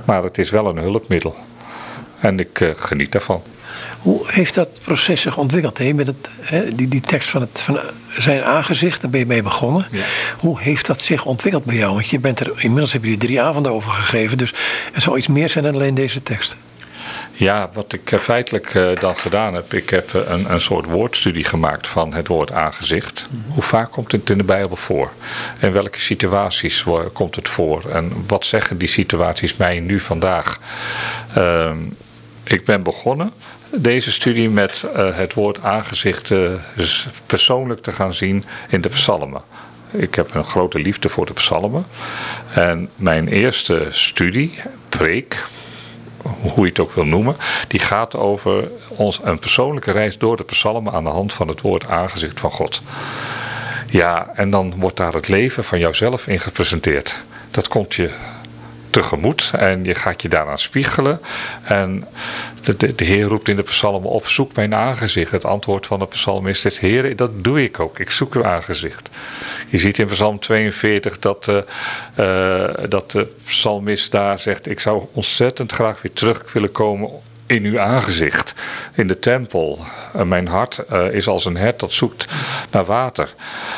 Maar het is wel een hulpmiddel. En ik geniet daarvan. Hoe heeft dat proces zich ontwikkeld? Hè? Met die tekst van zijn aangezicht, daar ben je mee begonnen. Ja. Hoe heeft dat zich ontwikkeld bij jou? Want inmiddels heb je er 3 avonden over gegeven. Dus er zou iets meer zijn dan alleen deze tekst. Ja, wat ik feitelijk dan gedaan heb. Ik heb een soort woordstudie gemaakt van het woord aangezicht. Mm-hmm. Hoe vaak komt het in de Bijbel voor? En welke situaties komt het voor? En wat zeggen die situaties mij nu vandaag? Ik ben begonnen deze studie met het woord aangezicht dus persoonlijk te gaan zien in de psalmen. Ik heb een grote liefde voor de psalmen. En mijn eerste studie, preek, hoe je het ook wil noemen, die gaat over een persoonlijke reis door de psalmen aan de hand van het woord aangezicht van God. Ja, en dan wordt daar het leven van jouzelf in gepresenteerd. Dat komt je tegemoet en je gaat je daaraan spiegelen. En de Heer roept in de psalmen op, zoek mijn aangezicht. Het antwoord van de psalmist is, Heer, dat doe ik ook. Ik zoek uw aangezicht. Je ziet in psalm 42 dat de psalmist daar zegt, ik zou ontzettend graag weer terug willen komen in uw aangezicht, in de tempel. Mijn hart is als een hert dat zoekt naar water.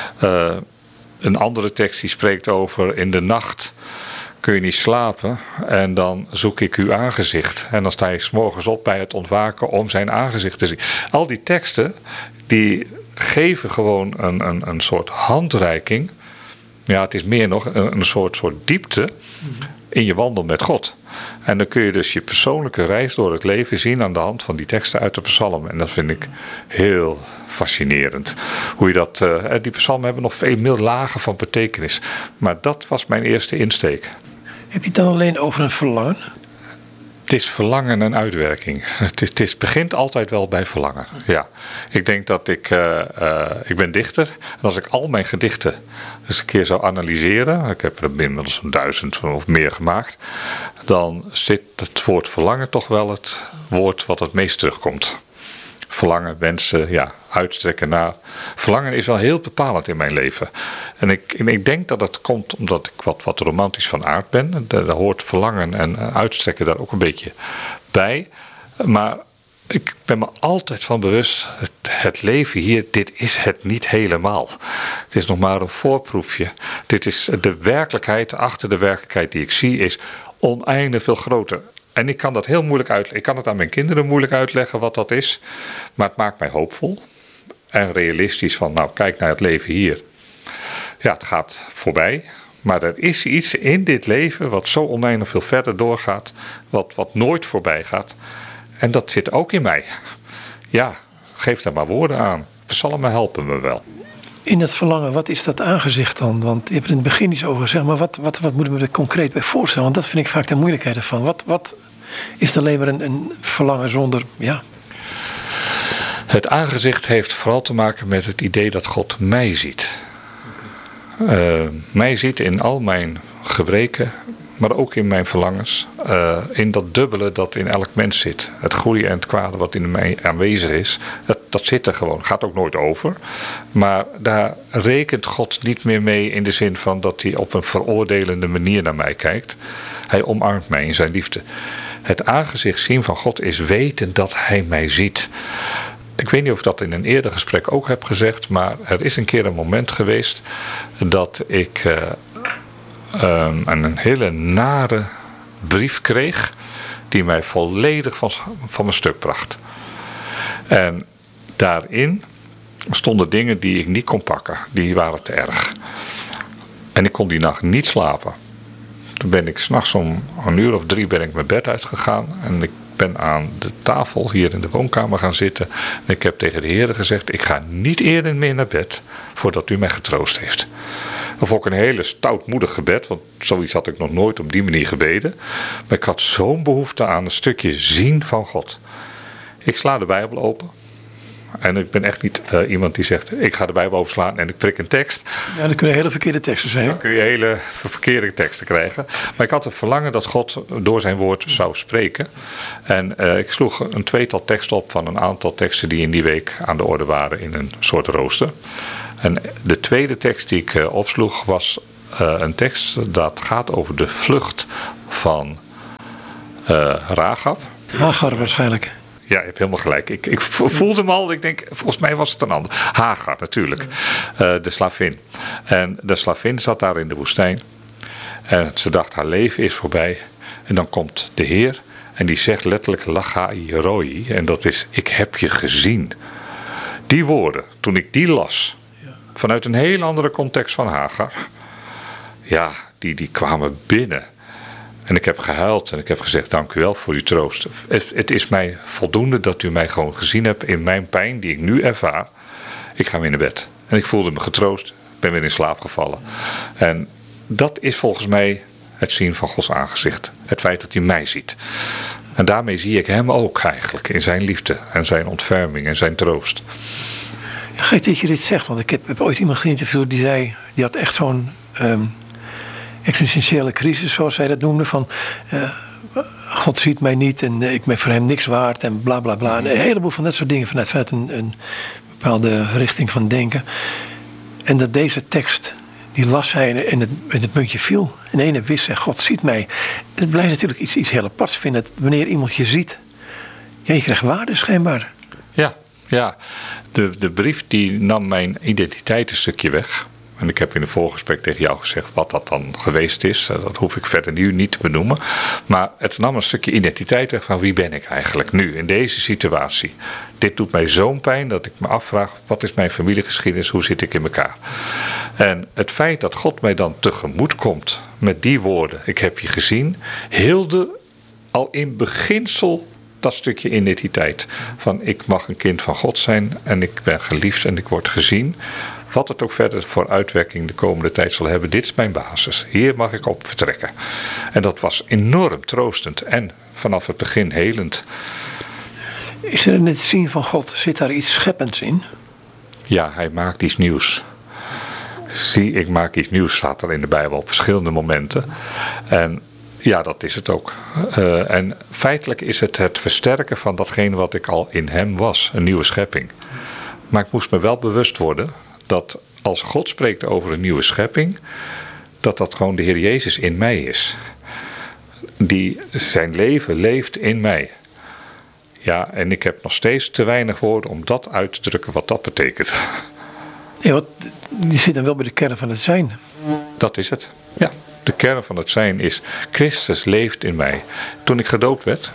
Een andere tekst die spreekt over, in de nacht kun je niet slapen en dan zoek ik uw aangezicht. En dan sta je 's morgens op bij het ontwaken om zijn aangezicht te zien. Al die teksten die geven gewoon een soort handreiking. Ja, het is meer nog een soort diepte in je wandel met God. En dan kun je dus je persoonlijke reis door het leven zien aan de hand van die teksten uit de psalmen. En dat vind ik heel fascinerend. Hoe je dat, die psalmen hebben nog veel meer lagen van betekenis. Maar dat was mijn eerste insteek. Heb je het dan alleen over een verlangen? Het is verlangen en uitwerking. Het begint altijd wel bij verlangen. Ja. Ik denk dat ik ben dichter. En als ik al mijn gedichten eens een keer zou analyseren. Ik heb er inmiddels zo'n 1000 of meer gemaakt. Dan zit het woord verlangen toch wel het woord wat het meest terugkomt. Verlangen, wensen, ja, uitstrekken naar. Verlangen is wel heel bepalend in mijn leven. En ik denk dat het komt omdat ik wat romantisch van aard ben. Daar hoort verlangen en uitstrekken daar ook een beetje bij. Maar ik ben me altijd van bewust, het leven hier, dit is het niet helemaal. Het is nog maar een voorproefje. Dit is de werkelijkheid, achter de werkelijkheid die ik zie, is oneindig veel groter. En ik kan dat heel moeilijk uitleggen. Ik kan het aan mijn kinderen moeilijk uitleggen wat dat is. Maar het maakt mij hoopvol. En realistisch van, nou, kijk naar het leven hier. Ja, het gaat voorbij. Maar er is iets in dit leven wat zo oneindig veel verder doorgaat. Wat nooit voorbij gaat. En dat zit ook in mij. Ja, geef daar maar woorden aan. Psalmen helpen me wel. In dat verlangen, wat is dat aangezicht dan? Want je hebt er in het begin iets over gezegd, maar wat moeten we er concreet bij voorstellen? Want dat vind ik vaak de moeilijkheid ervan. Wat is het alleen maar een verlangen zonder, ja? Het aangezicht heeft vooral te maken met het idee dat God mij ziet. Mij ziet in al mijn gebreken, maar ook in mijn verlangens. In dat dubbele dat in elk mens zit. Het goede en het kwade wat in mij aanwezig is. Dat zit er gewoon. Gaat ook nooit over. Maar daar rekent God niet meer mee in de zin van dat hij op een veroordelende manier naar mij kijkt. Hij omarmt mij in zijn liefde. Het aangezicht zien van God is weten dat hij mij ziet. Ik weet niet of ik dat in een eerder gesprek ook heb gezegd. Maar er is een keer een moment geweest dat ik een hele nare brief kreeg die mij volledig van mijn stuk bracht. En daarin stonden dingen die ik niet kon pakken. Die waren te erg. En ik kon die nacht niet slapen. Toen ben ik 's nachts om 1:03 ben ik mijn bed uitgegaan. En ik ben aan de tafel hier in de woonkamer gaan zitten. En ik heb tegen de Heer gezegd, ik ga niet eerder meer naar bed voordat u mij getroost heeft. Dat vond ik een hele stoutmoedig gebed, want zoiets had ik nog nooit op die manier gebeden. Maar ik had zo'n behoefte aan een stukje zien van God. Ik sla de Bijbel open. En ik ben echt niet iemand die zegt, ik ga de Bijbel openslaan en ik prik een tekst. Ja, dat kunnen hele verkeerde teksten zijn. Dan kun je hele verkeerde teksten krijgen. Maar ik had het verlangen dat God door zijn woord zou spreken. En ik sloeg een tweetal teksten op van een aantal teksten die in die week aan de orde waren in een soort rooster. En de tweede tekst die ik opsloeg was een tekst dat gaat over de vlucht van Rahab. Hagar waarschijnlijk. Ja, je hebt helemaal gelijk. Ik voelde hem al. Ik denk, volgens mij was het een ander. Hagar natuurlijk. De slavin. En de slavin zat daar in de woestijn. En ze dacht, haar leven is voorbij. En dan komt de Heer. En die zegt letterlijk, lachai roi. En dat is, ik heb je gezien. Die woorden, toen ik die las. Vanuit een heel andere context van Hagar. Ja, die kwamen binnen. En ik heb gehuild en ik heb gezegd, dank u wel voor uw troost. Het is mij voldoende dat u mij gewoon gezien hebt in mijn pijn die ik nu ervaar. Ik ga weer naar bed. En ik voelde me getroost, ben weer in slaap gevallen. En dat is volgens mij het zien van Gods aangezicht. Het feit dat hij mij ziet. En daarmee zie ik hem ook eigenlijk in zijn liefde en zijn ontferming en zijn troost. Ja, gek dat je dit zegt, want ik heb ooit iemand geïnterviewd die zei, die had echt zo'n existentiële crisis, zoals zij dat noemde, van God ziet mij niet en ik ben voor hem niks waard en bla bla bla. En een heleboel van dat soort dingen vanuit een bepaalde richting van denken. En dat deze tekst, die las hij en het muntje viel. En ene wist hij, God ziet mij. En het blijft natuurlijk iets heel aparts vinden. Wanneer iemand je ziet, ja, je krijgt waarde schijnbaar. Ja. De brief die nam mijn identiteit een stukje weg. En ik heb in een voorgesprek tegen jou gezegd wat dat dan geweest is. Dat hoef ik verder nu niet te benoemen. Maar het nam een stukje identiteit weg van wie ben ik eigenlijk nu in deze situatie. Dit doet mij zo'n pijn dat ik me afvraag, wat is mijn familiegeschiedenis, hoe zit ik in elkaar? En het feit dat God mij dan tegemoet komt met die woorden, ik heb je gezien, hielde al in beginsel dat stukje identiteit. Van ik mag een kind van God zijn en ik ben geliefd en ik word gezien. Wat het ook verder voor uitwerking de komende tijd zal hebben, dit is mijn basis. Hier mag ik op vertrekken. En dat was enorm troostend en vanaf het begin helend. Is er in het zien van God, zit daar iets scheppends in? Ja, hij maakt iets nieuws. Zie, ik maak iets nieuws, staat er in de Bijbel op verschillende momenten. En ja, dat is het ook. En feitelijk is het versterken van datgene wat ik al in hem was. Een nieuwe schepping. Maar ik moest me wel bewust worden dat als God spreekt over een nieuwe schepping, dat gewoon de Heer Jezus in mij is. Die zijn leven leeft in mij. Ja, en ik heb nog steeds te weinig woorden om dat uit te drukken wat dat betekent. Ja, want die zit dan wel bij de kern van het zijn. Dat is het, ja. De kern van het zijn is, Christus leeft in mij. Toen ik gedoopt werd,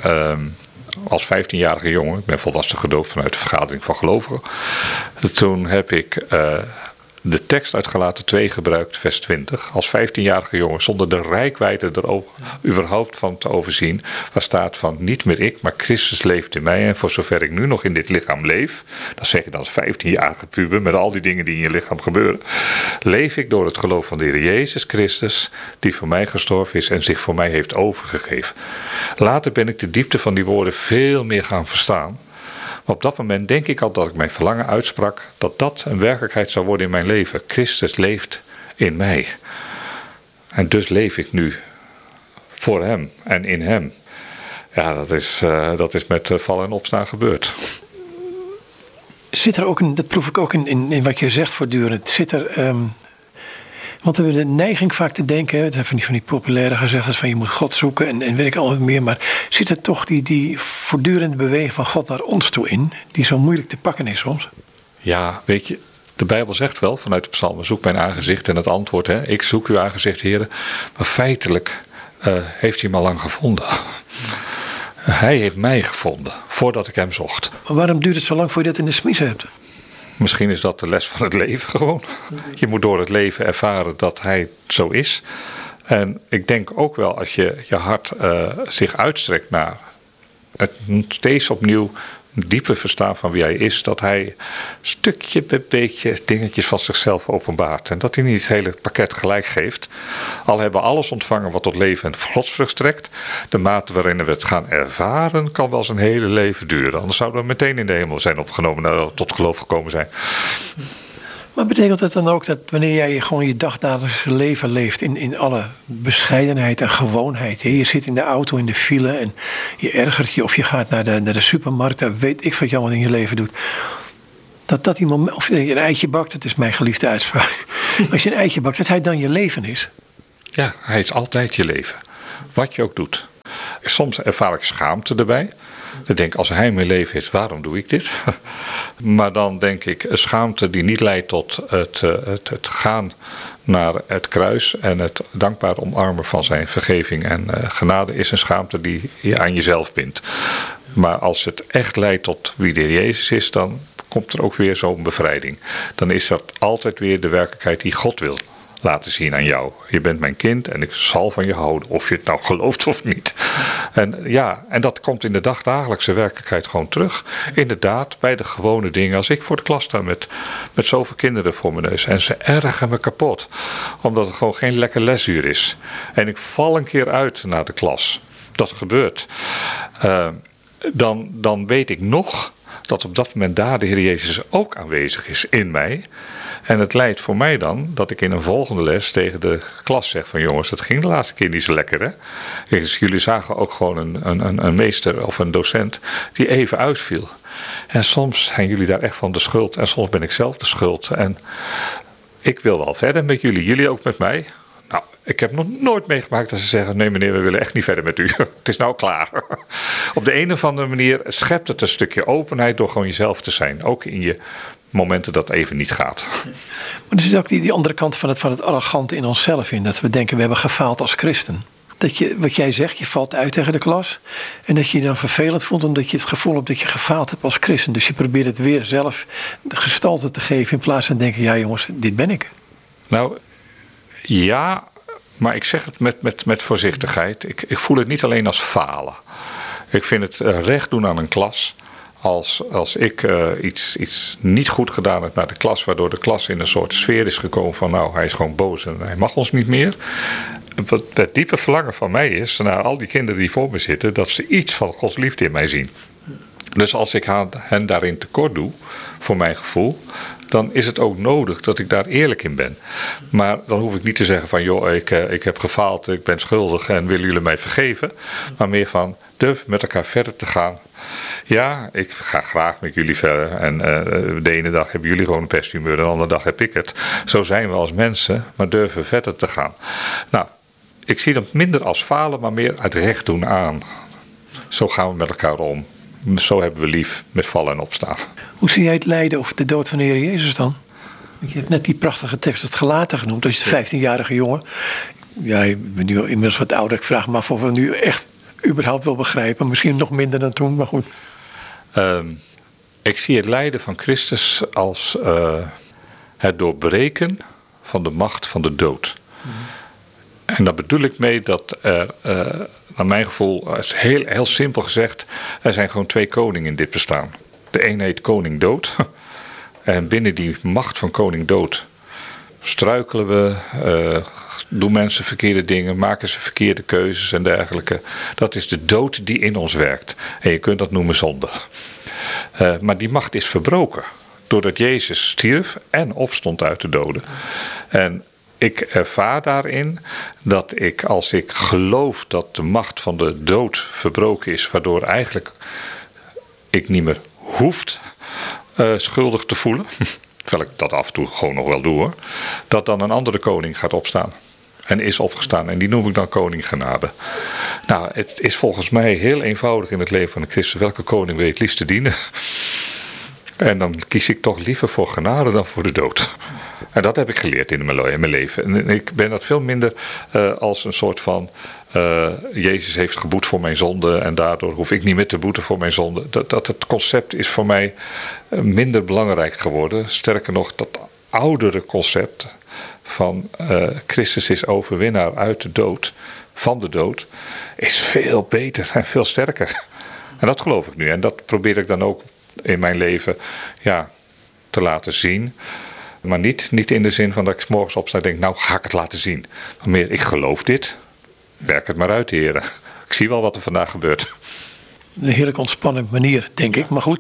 als 15-jarige jongen, ik ben volwassen gedoopt vanuit de vergadering van gelovigen. Toen heb ik de tekst uit Galaten 2 gebruikt, vers 20. Als 15-jarige jongen, zonder de reikwijdte er überhaupt van te overzien. Waar staat van, niet meer ik, maar Christus leeft in mij. En voor zover ik nu nog in dit lichaam leef, dat zeg je dan als 15-jarige puber, met al die dingen die in je lichaam gebeuren. Leef ik door het geloof van de Heer Jezus Christus, die voor mij gestorven is en zich voor mij heeft overgegeven. Later ben ik de diepte van die woorden veel meer gaan verstaan. Maar op dat moment denk ik al dat ik mijn verlangen uitsprak, dat dat een werkelijkheid zou worden in mijn leven. Christus leeft in mij. En dus leef ik nu voor hem en in hem. Ja, dat is met vallen en opstaan gebeurd. Zit er ook dat proef ik ook in wat je zegt voortdurend. Zit er, want we hebben de neiging vaak te denken, het zijn van die populaire gezegdes van je moet God zoeken en weet ik al meer. Maar zit er toch die voortdurende beweging van God naar ons toe in, die zo moeilijk te pakken is soms? Ja, weet je, de Bijbel zegt wel vanuit de psalmen, zoek mijn aangezicht en het antwoord, ik zoek uw aangezicht, Heere. Maar feitelijk heeft hij me al lang gevonden. Hij heeft mij gevonden, voordat ik hem zocht. Maar waarom duurt het zo lang voordat je dat in de smies hebt? Misschien is dat de les van het leven gewoon. Je moet door het leven ervaren dat hij zo is. En ik denk ook wel als je hart zich uitstrekt naar het steeds opnieuw diepe verstaan van wie hij is, dat hij stukje bij beetje dingetjes van zichzelf openbaart. En dat hij niet het hele pakket gelijk geeft. Al hebben we alles ontvangen wat tot leven en godsvrucht strekt. De mate waarin we het gaan ervaren kan wel zijn hele leven duren. Anders zouden we meteen in de hemel zijn opgenomen, nadat we tot geloof gekomen zijn. Maar betekent dat dan ook dat wanneer jij gewoon je dagdagelijkse leven leeft in alle bescheidenheid en gewoonheid. Je zit in de auto in de file en je ergert je of je gaat naar de supermarkt. Dan weet ik wat je allemaal in je leven doet. Dat die moment, of je een eitje bakt, dat is mijn geliefde uitspraak. Als je een eitje bakt, dat hij dan je leven is. Ja, hij is altijd je leven. Wat je ook doet. soms ervaar ik schaamte erbij. Ik denk, als hij mijn leven heeft, waarom doe ik dit? Maar dan denk ik, schaamte die niet leidt tot het gaan naar het kruis en het dankbaar omarmen van zijn vergeving en genade is een schaamte die je aan jezelf bindt. Maar als het echt leidt tot wie de Heer Jezus is, dan komt er ook weer zo'n bevrijding. Dan is dat altijd weer de werkelijkheid die God wil laten zien aan jou. Je bent mijn kind en ik zal van je houden, of je het nou gelooft of niet. En dat komt in de dagdagelijkse werkelijkheid gewoon terug. Inderdaad, bij de gewone dingen. Als ik voor de klas sta met zoveel kinderen voor mijn neus en ze ergeren me kapot, omdat het gewoon geen lekker lesuur is. En ik val een keer uit naar de klas. Dat gebeurt. Dan weet ik nog dat op dat moment daar de Heer Jezus ook aanwezig is in mij. En het leidt voor mij dan dat ik in een volgende les tegen de klas zeg van jongens, dat ging de laatste keer niet zo lekker hè. Dus jullie zagen ook gewoon een meester of een docent die even uitviel. En soms zijn jullie daar echt van de schuld en soms ben ik zelf de schuld. En ik wil wel verder met jullie, jullie ook met mij. Nou, ik heb nog nooit meegemaakt dat ze zeggen, nee meneer, we willen echt niet verder met u. Het is nou klaar. Op de een of andere manier schept het een stukje openheid door gewoon jezelf te zijn. Ook in je momenten dat het even niet gaat. Maar er zit ook die andere kant van het arrogante in onszelf in. Dat we denken, we hebben gefaald als christen. Dat je, wat jij zegt, je valt uit tegen de klas. En dat je je dan vervelend voelt omdat je het gevoel hebt dat je gefaald hebt als christen. Dus je probeert het weer zelf de gestalte te geven in plaats van te denken, ja jongens, dit ben ik. Nou, ja, maar ik zeg het met voorzichtigheid. Ik voel het niet alleen als falen. Ik vind het recht doen aan een klas. Als ik iets niet goed gedaan heb naar de klas, waardoor de klas in een soort sfeer is gekomen van nou, hij is gewoon boos en hij mag ons niet meer. Wat het diepe verlangen van mij is, naar al die kinderen die voor me zitten, dat ze iets van Gods liefde in mij zien. Dus als ik hen daarin tekort doe, voor mijn gevoel, dan is het ook nodig dat ik daar eerlijk in ben. Maar dan hoef ik niet te zeggen van joh, ik heb gefaald, ik ben schuldig en willen jullie mij vergeven. Maar meer van durf met elkaar verder te gaan. Ja, ik ga graag met jullie verder. En de ene dag hebben jullie gewoon een pesthumeur, de andere dag heb ik het. Zo zijn we als mensen, maar durven verder te gaan. Nou, ik zie dat minder als falen, maar meer uit recht doen aan. Zo gaan we met elkaar om. Zo hebben we lief met vallen en opstaan. Hoe zie jij het lijden of de dood van de Heer Jezus dan? Je hebt net die prachtige tekst het gelaten genoemd. Dat is de 15-jarige jongen. Ja, je bent nu inmiddels wat ouder. Ik vraag me af of we nu echt überhaupt wel begrijpen. Misschien nog minder dan toen, maar goed. Ik zie het lijden van Christus als het doorbreken van de macht van de dood. En daar bedoel ik mee dat naar mijn gevoel, het is heel simpel gezegd, er zijn gewoon twee koningen in dit bestaan. De een heet koning dood. En binnen die macht van koning dood struikelen we, doen mensen verkeerde dingen, maken ze verkeerde keuzes en dergelijke. Dat is de dood die in ons werkt. En je kunt dat noemen zonde. Maar die macht is verbroken doordat Jezus stierf en opstond uit de doden. En ik ervaar daarin dat als ik geloof dat de macht van de dood verbroken is, waardoor eigenlijk ik niet meer hoeft schuldig te voelen, terwijl ik dat af en toe gewoon nog wel doe hoor, dat dan een andere koning gaat opstaan. En is opgestaan. En die noem ik dan koning genade. Nou, het is volgens mij heel eenvoudig in het leven van een christen. Welke koning wil je het liefst te dienen? En dan kies ik toch liever voor genade dan voor de dood. En dat heb ik geleerd in mijn leven. En ik ben dat veel minder als een soort van Jezus heeft geboet voor mijn zonde en daardoor hoef ik niet meer te boeten voor mijn zonde. Dat het concept is voor mij minder belangrijk geworden. Sterker nog, dat oudere concept van Christus is overwinnaar uit de dood, van de dood, is veel beter en veel sterker. En dat geloof ik nu. En dat probeer ik dan ook in mijn leven te laten zien. Maar niet in de zin van dat ik 's morgens opsta en denk, nou ga ik het laten zien. Maar meer, ik geloof dit. Werk het maar uit, heren. Ik zie wel wat er vandaag gebeurt. Een heerlijk ontspannen manier, denk ik. Maar goed,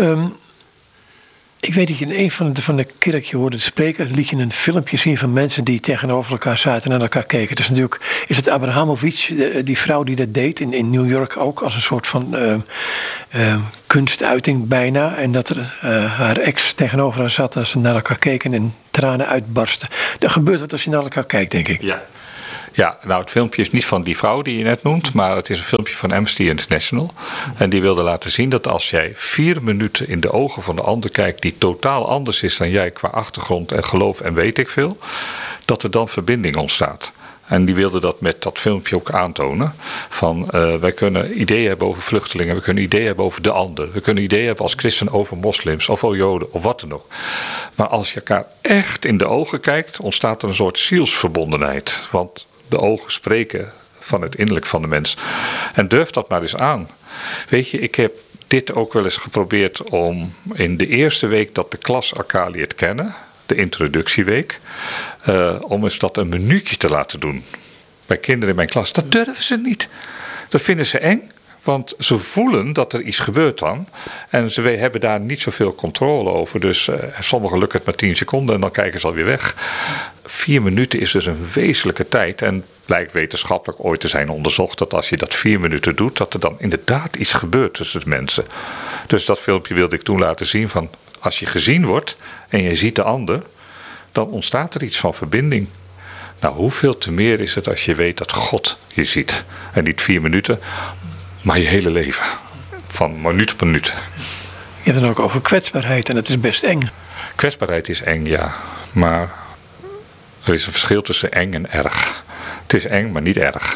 ik weet dat je in een van de kerkje hoorde spreken. Liet je een filmpje zien van mensen die tegenover elkaar zaten en naar elkaar keken. Dus natuurlijk is het Abrahamovic, die vrouw die dat deed in New York ook. Als een soort van kunstuiting bijna. En dat er haar ex tegenover haar zat en ze naar elkaar keken en tranen uitbarsten. Er gebeurt wat als je naar elkaar kijkt, denk ik. Ja, nou het filmpje is niet van die vrouw die je net noemt, maar het is een filmpje van Amnesty International. En die wilde laten zien dat als jij 4 minuten in de ogen van de ander kijkt die totaal anders is dan jij qua achtergrond en geloof en weet ik veel, dat er dan verbinding ontstaat. En die wilde dat met dat filmpje ook aantonen. Van wij kunnen ideeën hebben over vluchtelingen. We kunnen ideeën hebben over de ander. We kunnen ideeën hebben als christen over moslims of over joden of wat dan ook. Maar als je elkaar echt in de ogen kijkt, ontstaat er een soort zielsverbondenheid. Want de ogen spreken van het innerlijk van de mens. En durf dat maar eens aan. Weet je, ik heb dit ook wel eens geprobeerd om in de eerste week dat de klas elkaar leert kennen, de introductieweek, om eens dat een minuutje te laten doen. Bij kinderen in mijn klas, dat durven ze niet. Dat vinden ze eng, want ze voelen dat er iets gebeurt dan. En ze hebben daar niet zoveel controle over. Dus sommigen lukt het maar 10 seconden en dan kijken ze alweer weg. 4 minuten is dus een wezenlijke tijd. En blijkt wetenschappelijk ooit te zijn onderzocht dat als je dat 4 minuten doet, dat er dan inderdaad iets gebeurt tussen de mensen. Dus dat filmpje wilde ik toen laten zien van, als je gezien wordt en je ziet de ander, dan ontstaat er iets van verbinding. Nou, hoeveel te meer is het als je weet dat God je ziet. En niet 4 minuten, maar je hele leven. Van minuut op minuut. Je hebt het ook over kwetsbaarheid en dat is best eng. Kwetsbaarheid is eng, ja. Maar er is een verschil tussen eng en erg. Het is eng, maar niet erg.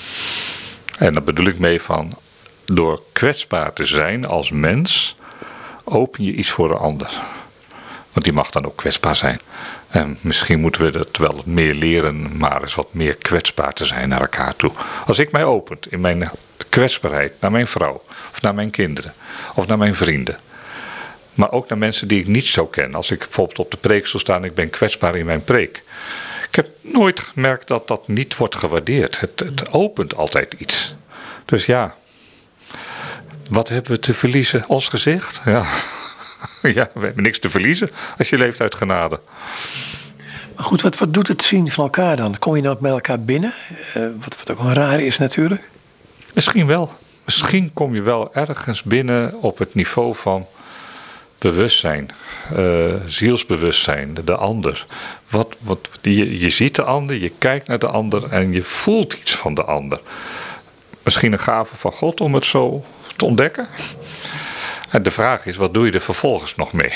En daar bedoel ik mee van, door kwetsbaar te zijn als mens, open je iets voor de ander. Want die mag dan ook kwetsbaar zijn. En misschien moeten we dat wel meer leren, maar eens wat meer kwetsbaar te zijn naar elkaar toe. Als ik mij open in mijn kwetsbaarheid naar mijn vrouw, of naar mijn kinderen, of naar mijn vrienden. Maar ook naar mensen die ik niet zo ken. Als ik bijvoorbeeld op de preekstoel sta en ik ben kwetsbaar in mijn preek. Ik heb nooit gemerkt dat dat niet wordt gewaardeerd. Het opent altijd iets. Dus ja, wat hebben we te verliezen? Ons gezicht? Ja. Ja, we hebben niks te verliezen als je leeft uit genade. Maar goed, wat doet het zien van elkaar dan? Kom je dan bij elkaar binnen? Wat ook wel raar is natuurlijk. Misschien wel. Misschien kom je wel ergens binnen op het niveau van bewustzijn. Zielsbewustzijn, de ander. Je ziet de ander, je kijkt naar de ander en je voelt iets van de ander. Misschien een gave van God om het zo te ontdekken. En de vraag is, wat doe je er vervolgens nog mee?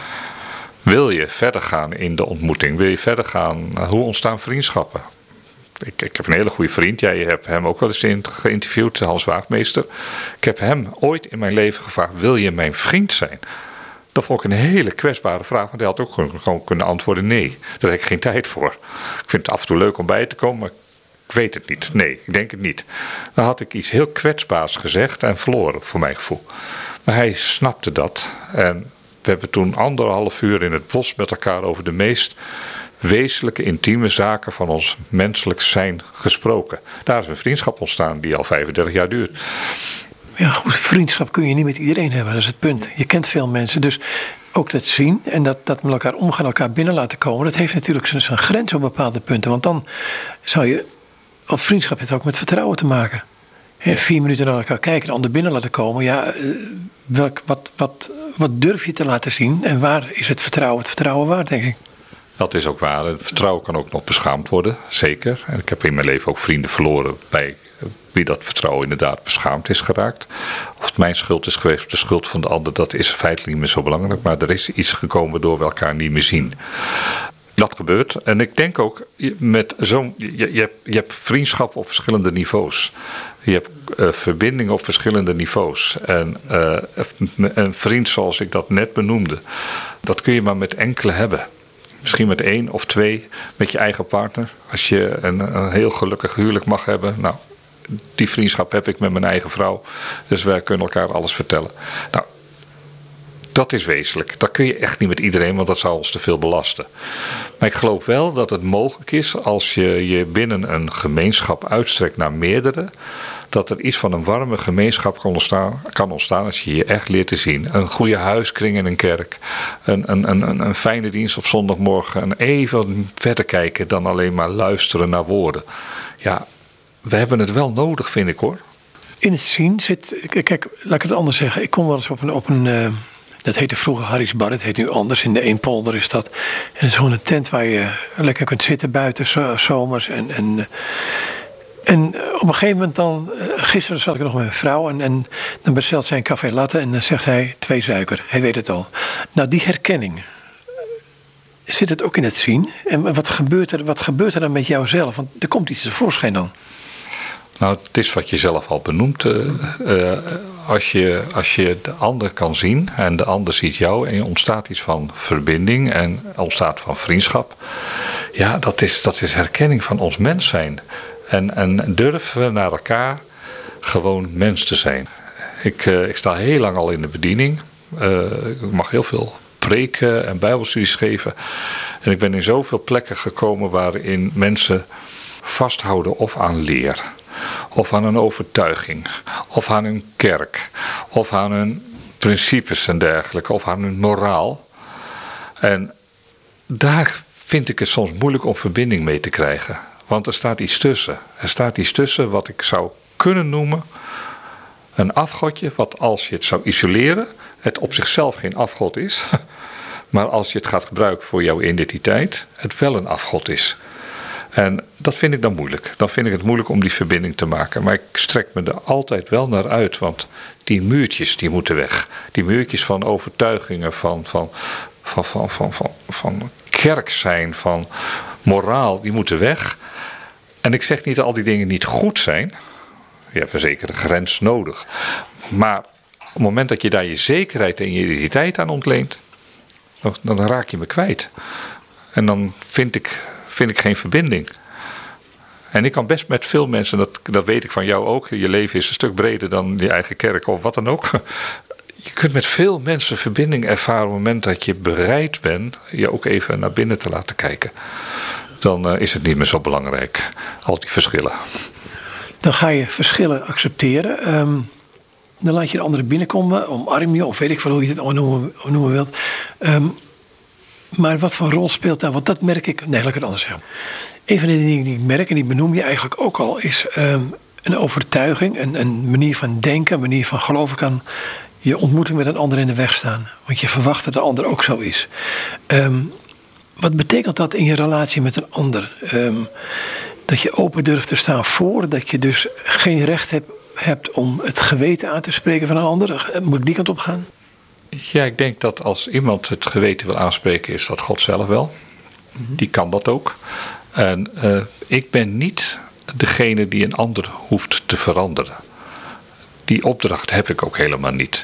Wil je verder gaan in de ontmoeting? Wil je verder gaan? Hoe ontstaan vriendschappen? Ik heb een hele goede vriend. Jij hebt hem ook wel eens geïnterviewd, Hans Waagmeester. Ik heb hem ooit in mijn leven gevraagd, wil je mijn vriend zijn? Dat vond ik een hele kwetsbare vraag, want hij had ook gewoon kunnen antwoorden nee. Daar heb ik geen tijd voor. Ik vind het af en toe leuk om bij te komen, maar ik weet het niet. Nee, ik denk het niet. Dan had ik iets heel kwetsbaars gezegd en verloren, voor mijn gevoel. Maar hij snapte dat. En we hebben toen 1,5 uur in het bos met elkaar over de meest wezenlijke, intieme zaken van ons menselijk zijn gesproken. Daar is een vriendschap ontstaan die al 35 jaar duurt. Ja, goed, vriendschap kun je niet met iedereen hebben, dat is het punt. Je kent veel mensen, dus ook dat zien en dat met elkaar omgaan, elkaar binnen laten komen, dat heeft natuurlijk zijn grens op bepaalde punten. Want dan zou je, want vriendschap heeft ook met vertrouwen te maken. 4 minuten naar elkaar kijken, de ander binnen laten komen. Ja, wat durf je te laten zien en waar is het vertrouwen waard, denk ik. Dat is ook waar. Het vertrouwen kan ook nog beschaamd worden, zeker. En ik heb in mijn leven ook vrienden verloren bij wie dat vertrouwen inderdaad beschaamd is geraakt. Of het mijn schuld is geweest of de schuld van de ander, dat is feitelijk niet meer zo belangrijk. Maar er is iets gekomen waardoor we elkaar niet meer zien. Dat gebeurt. En ik denk ook, met je hebt vriendschap op verschillende niveaus. Je hebt verbinding op verschillende niveaus. En een vriend zoals ik dat net benoemde, dat kun je maar met enkele hebben. Misschien met 1 of 2 met je eigen partner. Als je een heel gelukkig huwelijk mag hebben. Nou, die vriendschap heb ik met mijn eigen vrouw. Dus wij kunnen elkaar alles vertellen. Nou, dat is wezenlijk. Dat kun je echt niet met iedereen, want dat zou ons te veel belasten. Maar ik geloof wel dat het mogelijk is als je binnen een gemeenschap uitstrekt naar meerdere, dat er iets van een warme gemeenschap kan ontstaan als je je echt leert te zien. Een goede huiskring in een kerk. Een fijne dienst op zondagmorgen. En even verder kijken dan alleen maar luisteren naar woorden. Ja, we hebben het wel nodig, vind ik hoor. In het zien zit, kijk, laat ik het anders zeggen. Ik kom wel eens op een Dat heette vroeger Harry's Bar, het heet nu anders. In de Eenpolder is dat. En het is gewoon een tent waar je lekker kunt zitten buiten zomers. En op een gegeven moment dan, gisteren zat ik nog met mijn vrouw en dan bestelt zij een café latte en dan zegt hij 2 suiker. Hij weet het al. Nou, die herkenning, zit het ook in het zien? En wat gebeurt er dan met jouzelf? Want er komt iets tevoorschijn dan. Nou, het is wat je zelf al benoemt. Als je de ander kan zien en de ander ziet jou en er ontstaat iets van verbinding en ontstaat van vriendschap. Ja, dat is herkenning van ons mens zijn. En durven we naar elkaar gewoon mens te zijn. Ik sta heel lang al in de bediening. Ik mag heel veel preken en bijbelstudies geven. En ik ben in zoveel plekken gekomen waarin mensen vasthouden of aan leer. Of aan een overtuiging. Of aan hun kerk. Of aan hun principes en dergelijke. Of aan hun moraal. En daar vind ik het soms moeilijk om verbinding mee te krijgen. Want er staat iets tussen. Er staat iets tussen wat ik zou kunnen noemen een afgodje. Wat als je het zou isoleren, het op zichzelf geen afgod is. Maar als je het gaat gebruiken voor jouw identiteit, het wel een afgod is. En dat vind ik dan moeilijk. Dan vind ik het moeilijk om die verbinding te maken. Maar ik strek me er altijd wel naar uit. Want die muurtjes die moeten weg. Die muurtjes van overtuigingen, van kerk zijn, van moraal, die moeten weg. En ik zeg niet dat al die dingen niet goed zijn. Je hebt een zekere grens nodig. Maar op het moment dat je daar je zekerheid en je identiteit aan ontleent, dan raak je me kwijt. En dan vind ik geen verbinding. En ik kan best met veel mensen, dat weet ik van jou ook. Je leven is een stuk breder dan je eigen kerk of wat dan ook. Je kunt met veel mensen verbinding ervaren op het moment dat je bereid bent je ook even naar binnen te laten kijken. Dan is het niet meer zo belangrijk, al die verschillen. Dan ga je verschillen accepteren. Dan laat je de anderen binnenkomen, omarm je, of weet ik veel hoe je het noemen wilt. Maar wat voor rol speelt daar? Want dat merk ik. Nee, laat ik het anders zeggen. Een van de dingen die ik merk, en die benoem je eigenlijk ook al, is een overtuiging, een manier van denken, een manier van geloven kan je ontmoeting met een ander in de weg staan. Want je verwacht dat de ander ook zo is. Wat betekent dat in je relatie met een ander? Dat je open durft te staan voor, dat je dus geen recht hebt om het geweten aan te spreken van een ander. Moet ik die kant op gaan? Ja, ik denk dat als iemand het geweten wil aanspreken, is dat God zelf wel. Die kan dat ook. En ik ben niet degene die een ander hoeft te veranderen. Die opdracht heb ik ook helemaal niet.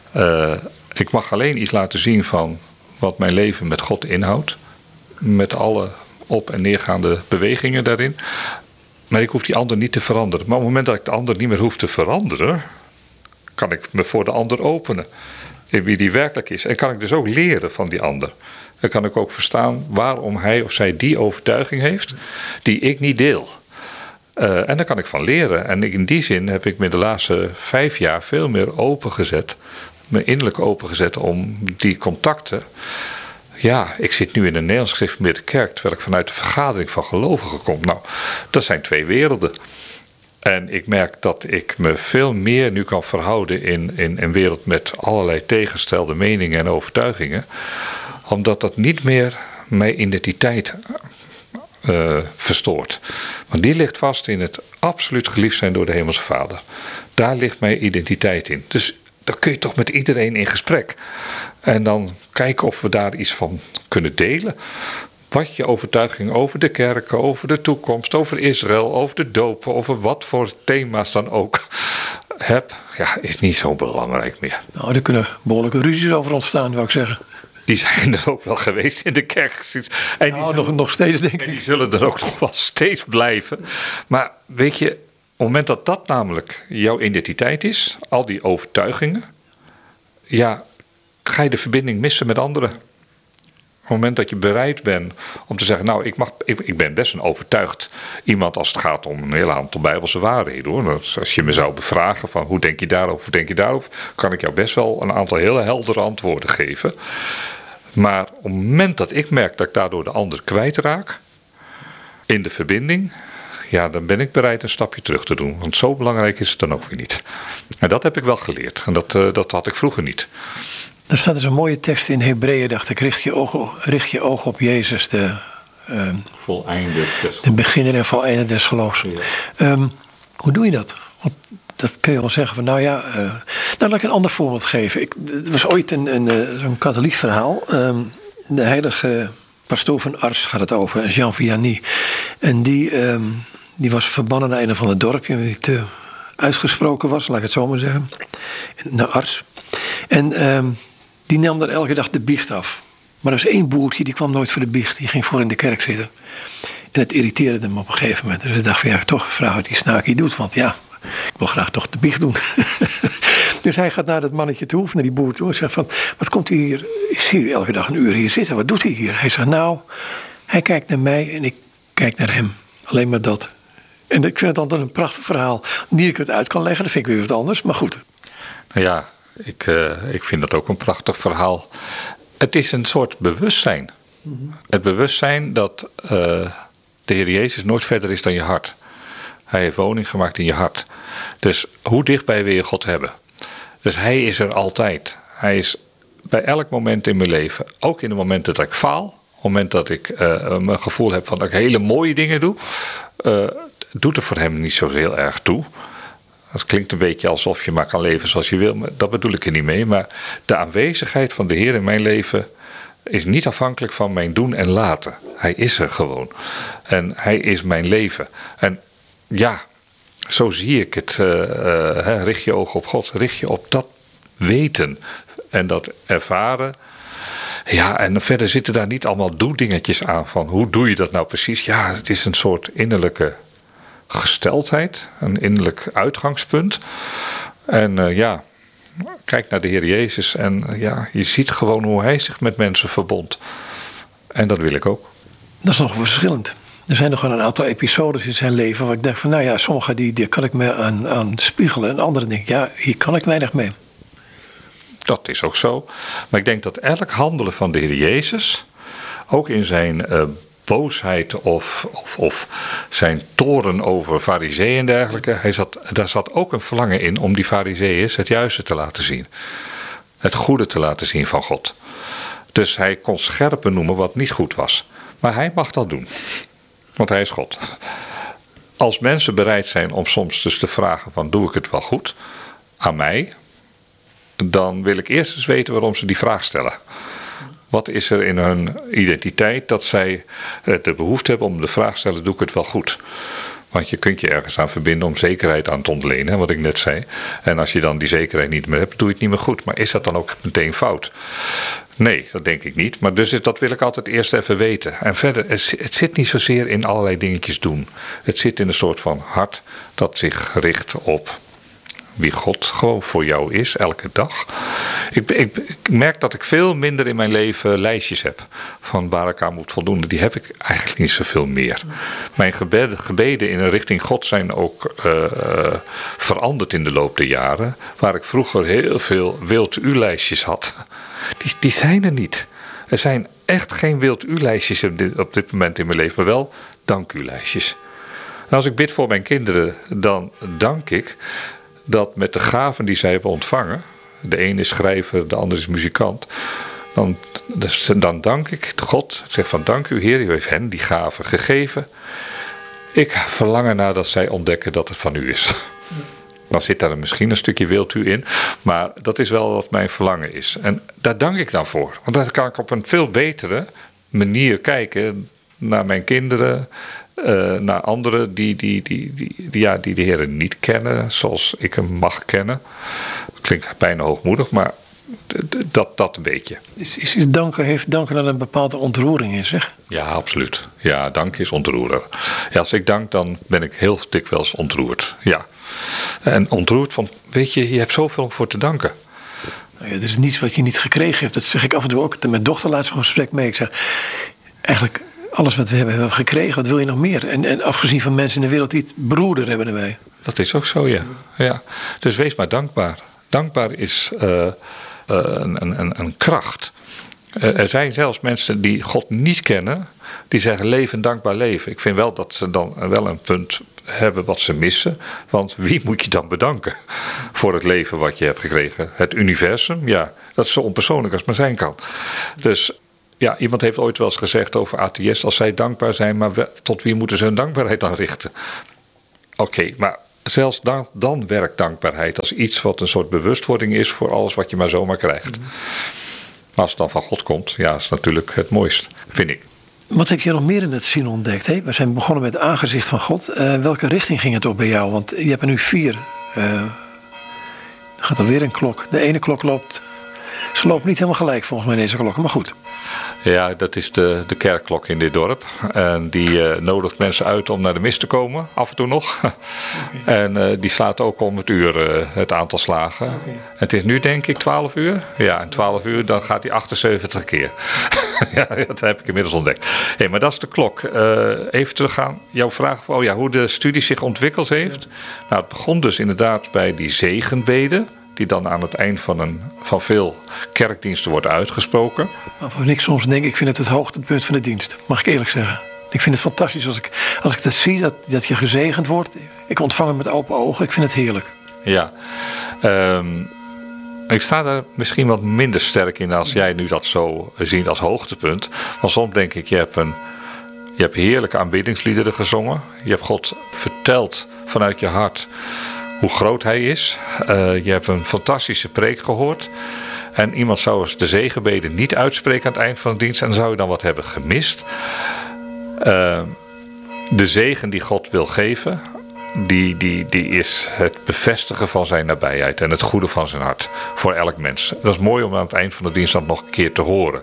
Ik mag alleen iets laten zien van wat mijn leven met God inhoudt. Met alle op- en neergaande bewegingen daarin. Maar ik hoef die ander niet te veranderen. Maar op het moment dat ik de ander niet meer hoef te veranderen, kan ik me voor de ander openen. In wie die werkelijk is. En kan ik dus ook leren van die ander. Dan kan ik ook verstaan waarom hij of zij die overtuiging heeft die ik niet deel. En daar kan ik van leren. En in die zin heb ik me de laatste 5 jaar veel meer opengezet. Me innerlijk opengezet om die contacten. Ja, ik zit nu in een Nederlands gereformeerde kerk, terwijl ik vanuit de vergadering van gelovigen kom. Nou, dat zijn 2 werelden. En ik merk dat ik me veel meer nu kan verhouden in een wereld met allerlei tegenstelde meningen en overtuigingen. Omdat dat niet meer mijn identiteit verstoort. Want die ligt vast in het absoluut geliefd zijn door de Hemelse Vader. Daar ligt mijn identiteit in. Dus dan kun je toch met iedereen in gesprek. En dan kijken of we daar iets van kunnen delen. Wat je overtuiging over de kerken, over de toekomst, over Israël, over de dopen, over wat voor thema's dan ook hebt, ja, is niet zo belangrijk meer. Nou, er kunnen behoorlijke ruzies over ontstaan, wou ik zeggen. Die zijn er ook wel geweest in de kerkgeschiedenis. En nou, nog steeds, denk ik. En die zullen er ook nog wel steeds blijven. Maar weet je, op het moment dat dat namelijk jouw identiteit is, al die overtuigingen, ja, ga je de verbinding missen met anderen. Op het moment dat je bereid bent om te zeggen, nou, ik ben best een overtuigd iemand als het gaat om een heel aantal bijbelse waarheden, hoor. Dus als je me zou bevragen van hoe denk je daarover, kan ik jou best wel een aantal hele heldere antwoorden geven. Maar op het moment dat ik merk dat ik daardoor de ander kwijtraak in de verbinding, ja, dan ben ik bereid een stapje terug te doen. Want zo belangrijk is het dan ook weer niet. En dat heb ik wel geleerd. En dat had ik vroeger niet. Er staat dus een mooie tekst in Hebreeën, dacht ik. Richt je oog op Jezus, de beginner en voleinder des geloofs. Ja. Hoe doe je dat? Want dat kun je wel zeggen van, laat ik een ander voorbeeld geven. Er was ooit zo'n katholiek verhaal. De heilige pastoor van Ars gaat het over, Jean Vianney. En die was verbannen naar een of ander dorpje, die te uitgesproken was, laat ik het zo maar zeggen. Naar Ars. En die nam daar elke dag de biecht af. Maar er was één boertje, die kwam nooit voor de biecht. Die ging voor in de kerk zitten. En het irriteerde hem op een gegeven moment. Dus hij dacht van, toch vraag wat die snaakje doet. Want ik wil graag toch de biecht doen. Dus hij gaat naar dat mannetje toe, of naar die boer toe. En zegt van, wat komt u hier? Ik zie u elke dag een uur hier zitten. Wat doet hij hier? Hij zegt, hij kijkt naar mij en ik kijk naar hem. Alleen maar dat. En ik vind het dan een prachtig verhaal. Niet dat ik het uit kan leggen, dat vind ik weer wat anders. Maar goed. Nou ja, ik vind dat ook een prachtig verhaal. Het is een soort bewustzijn. Mm-hmm. Het bewustzijn dat de Heer Jezus nooit verder is dan je hart. Hij heeft woning gemaakt in je hart. Dus hoe dichtbij wil je God hebben? Dus hij is er altijd. Hij is bij elk moment in mijn leven. Ook in de momenten dat ik faal. Op het moment dat ik mijn gevoel heb van dat ik hele mooie dingen doe. Doet er voor hem niet zo heel erg toe. Dat klinkt een beetje alsof je maar kan leven zoals je wil. Maar dat bedoel ik er niet mee. Maar de aanwezigheid van de Heer in mijn leven is niet afhankelijk van mijn doen en laten. Hij is er gewoon. En hij is mijn leven. En ja, zo zie ik het. Richt je ogen op God. Richt je op dat weten en dat ervaren. Ja, en verder zitten daar niet allemaal doedingetjes aan van hoe doe je dat nou precies? Ja, het is een soort innerlijke gesteldheid, een innerlijk uitgangspunt. En kijk naar de Heer Jezus en je ziet gewoon hoe hij zich met mensen verbond. En dat wil ik ook. Dat is nog verschillend. Er zijn nog wel een aantal episodes in zijn leven waar ik denk van, sommige die kan ik me aan spiegelen. En andere denk ik, hier kan ik weinig mee. Dat is ook zo. Maar ik denk dat elk handelen van de Heer Jezus, ook in zijn boosheid of zijn toren over farizeeën en dergelijke, daar zat ook een verlangen in om die farizeeën het juiste te laten zien. Het goede te laten zien van God. Dus hij kon scherp benoemen wat niet goed was. Maar hij mag dat doen. Want hij is God. Als mensen bereid zijn om soms dus te vragen van, doe ik het wel goed aan mij? Dan wil ik eerst eens weten waarom ze die vraag stellen. Wat is er in hun identiteit dat zij de behoefte hebben om de vraag te stellen, doe ik het wel goed? Want je kunt je ergens aan verbinden om zekerheid aan te ontlenen, wat ik net zei. En als je dan die zekerheid niet meer hebt, doe je het niet meer goed. Maar is dat dan ook meteen fout? Nee, dat denk ik niet. Maar dus dat wil ik altijd eerst even weten. En verder, het zit niet zozeer in allerlei dingetjes doen. Het zit in een soort van hart dat zich richt op wie God gewoon voor jou is, elke dag. Ik merk dat ik veel minder in mijn leven lijstjes heb van waar ik aan moet voldoen. Die heb ik eigenlijk niet zoveel meer. Mijn gebeden in een richting God zijn ook veranderd in de loop der jaren. Waar ik vroeger heel veel wild u-lijstjes had. Die zijn er niet. Er zijn echt geen wild u-lijstjes op dit moment in mijn leven, maar wel dank u-lijstjes. En als ik bid voor mijn kinderen, dan dank ik dat met de gaven die zij hebben ontvangen, de een is schrijver, de ander is muzikant, dan dank ik God. Ik zeg van dank u Heer, u heeft hen die gaven gegeven. Ik verlang ernaar dat zij ontdekken dat het van u is. Dan zit daar misschien een stukje wild u in, maar dat is wel wat mijn verlangen is. En daar dank ik dan voor. Want dan kan ik op een veel betere manier kijken naar mijn kinderen, naar anderen die de Heer niet kennen zoals ik hem mag kennen. Dat klinkt bijna hoogmoedig, maar dat een beetje. Heeft danken dan een bepaalde ontroering in zich? Ja, absoluut. Ja, dank is ontroeren. Ja, als ik dank, dan ben ik heel dikwijls ontroerd. Ja. En ontroerd van, weet je, je hebt zoveel voor te danken. Nou ja, er is niets wat je niet gekregen hebt. Dat zeg ik af en toe ook. Mijn dochter laatst een gesprek mee. Ik zeg, eigenlijk alles wat we hebben gekregen. Wat wil je nog meer? En afgezien van mensen in de wereld die het broeder hebben erbij. Dat is ook zo, ja. Dus wees maar dankbaar. Dankbaar is een kracht. Er zijn zelfs mensen die God niet kennen, die zeggen leef een dankbaar leven. Ik vind wel dat ze dan wel een punt hebben wat ze missen. Want wie moet je dan bedanken voor het leven wat je hebt gekregen. Het universum, ja, dat is zo onpersoonlijk als het maar zijn kan. Dus ja, iemand heeft ooit wel eens gezegd over atheïsten, als zij dankbaar zijn, maar tot wie moeten ze hun dankbaarheid dan richten? Oké, maar zelfs dan werkt dankbaarheid als iets wat een soort bewustwording is voor alles wat je maar zomaar krijgt. Maar als het dan van God komt, ja, is natuurlijk het mooist, vind ik. Wat heb je nog meer in het zien ontdekt? Hè? We zijn begonnen met het aangezicht van God. Welke richting ging het op bij jou? Want je hebt er nu 4. Er gaat alweer een klok. De ene klok loopt. Ze loopt niet helemaal gelijk volgens mij deze klokken, maar goed. Ja, dat is de kerkklok in dit dorp. En die nodigt mensen uit om naar de mis te komen, af en toe nog. Okay. En die slaat ook om het uur het aantal slagen. Okay. Het is nu denk ik 12 uur. Ja, en 12 uur dan gaat hij 78 keer. Ja, dat heb ik inmiddels ontdekt. Hey, maar dat is de klok. Even teruggaan. Jouw vraag hoe de studie zich ontwikkeld heeft. Ja. Nou, het begon dus inderdaad bij die zegenbede, die dan aan het eind van veel kerkdiensten wordt uitgesproken. Waarvan ik soms denk, ik vind het hoogtepunt van de dienst. Mag ik eerlijk zeggen. Ik vind het fantastisch als ik dat zie, dat je gezegend wordt. Ik ontvang het met open ogen. Ik vind het heerlijk. Ja. Ik sta daar misschien wat minder sterk in als jij nu dat zo ziet als hoogtepunt. Want soms denk ik, je hebt heerlijke aanbiddingsliederen gezongen. Je hebt God verteld vanuit je hart hoe groot hij is. Je hebt een fantastische preek gehoord. En iemand zou eens de zegenbede niet uitspreken aan het eind van de dienst. En dan zou je dan wat hebben gemist. De zegen die God wil geven, die is het bevestigen van zijn nabijheid. En het goede van zijn hart. Voor elk mens. Dat is mooi om aan het eind van de dienst dan nog een keer te horen.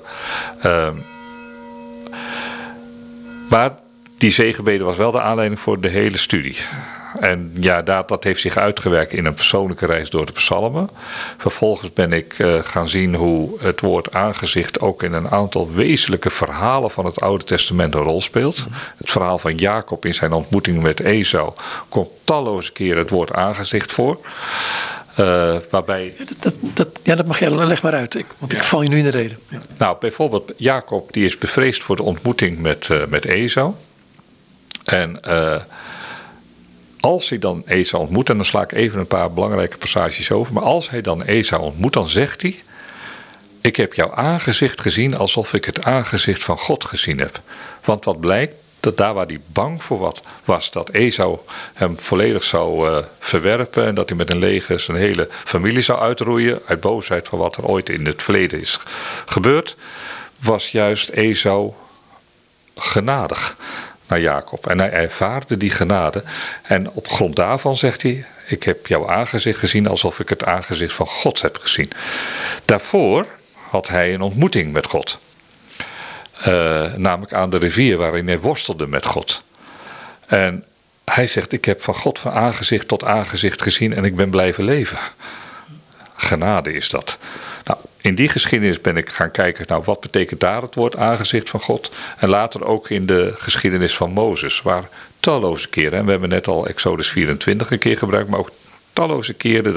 Maar die zegenbede was wel de aanleiding voor de hele studie. En ja, dat heeft zich uitgewerkt in een persoonlijke reis door de psalmen. Vervolgens ben ik gaan zien hoe het woord aangezicht ook in een aantal wezenlijke verhalen van het Oude Testament een rol speelt. Het verhaal van Jacob in zijn ontmoeting met Esau komt talloze keren het woord aangezicht voor. Waarbij... Dat mag je, leg maar uit, want ik val je nu in de reden. Ja. Nou, bijvoorbeeld Jacob die is bevreesd voor de ontmoeting met Esau. En als hij dan Esau ontmoet, en dan sla ik even een paar belangrijke passages over, maar als hij dan Esau ontmoet, dan zegt hij: ik heb jouw aangezicht gezien alsof ik het aangezicht van God gezien heb. Want wat blijkt, dat daar waar hij bang voor was, dat Esau hem volledig zou verwerpen en dat hij met een leger zijn hele familie zou uitroeien, uit boosheid van wat er ooit in het verleden is gebeurd, was juist Esau genadig naar Jacob. En hij ervaarde die genade. En op grond daarvan zegt hij: ik heb jouw aangezicht gezien alsof ik het aangezicht van God heb gezien. Daarvoor had hij een ontmoeting met God. Namelijk aan de rivier waarin hij worstelde met God. En hij zegt: ik heb van God van aangezicht tot aangezicht gezien en ik ben blijven leven. Genade is dat. Nou, in die geschiedenis ben ik gaan kijken, nou, wat betekent daar het woord aangezicht van God? En later ook in de geschiedenis van Mozes, waar talloze keren, en we hebben net al Exodus 24 een keer gebruikt, maar ook talloze keren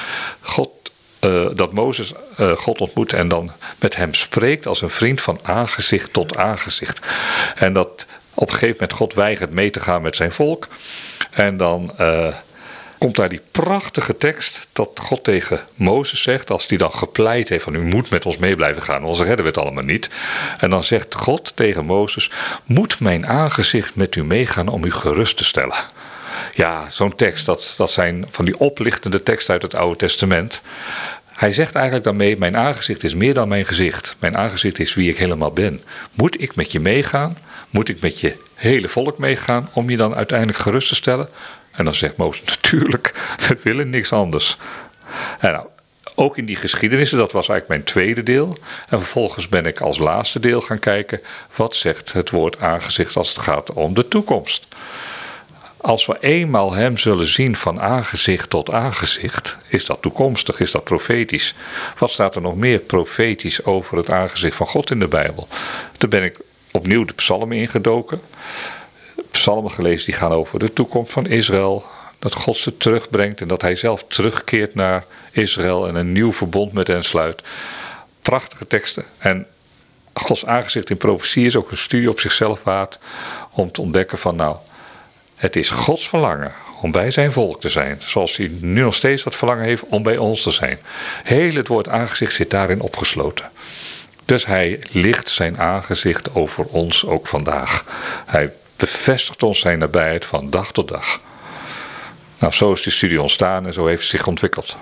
dat Mozes God ontmoet en dan met hem spreekt als een vriend van aangezicht tot aangezicht. En dat op een gegeven moment God weigert mee te gaan met zijn volk. En dan komt daar die prachtige tekst dat God tegen Mozes zegt, als die dan gepleit heeft van u moet met ons mee blijven gaan, anders redden we het allemaal niet. En dan zegt God tegen Mozes: moet mijn aangezicht met u meegaan om u gerust te stellen? Ja, zo'n tekst, dat zijn van die oplichtende teksten uit het Oude Testament. Hij zegt eigenlijk daarmee: mijn aangezicht is meer dan mijn gezicht. Mijn aangezicht is wie ik helemaal ben. Moet ik met je meegaan? Moet ik met je hele volk meegaan om je dan uiteindelijk gerust te stellen? En dan zegt Mozes: natuurlijk, we willen niks anders. En nou, ook in die geschiedenissen, dat was eigenlijk mijn tweede deel. En vervolgens ben ik als laatste deel gaan kijken, wat zegt het woord aangezicht als het gaat om de toekomst? Als we eenmaal hem zullen zien van aangezicht tot aangezicht, is dat toekomstig, is dat profetisch. Wat staat er nog meer profetisch over het aangezicht van God in de Bijbel? Toen ben ik opnieuw de psalmen ingedoken. Psalmen gelezen die gaan over de toekomst van Israël. Dat God ze terugbrengt en dat hij zelf terugkeert naar Israël en een nieuw verbond met hen sluit. Prachtige teksten. En Gods aangezicht in profetie is ook een studie op zichzelf waard om te ontdekken van, nou, het is Gods verlangen om bij zijn volk te zijn. Zoals hij nu nog steeds dat verlangen heeft om bij ons te zijn. Heel het woord aangezicht zit daarin opgesloten. Dus hij licht zijn aangezicht over ons ook vandaag. Hij bevestigt ons zijn nabijheid van dag tot dag. Nou, zo is die studie ontstaan en zo heeft het zich ontwikkeld.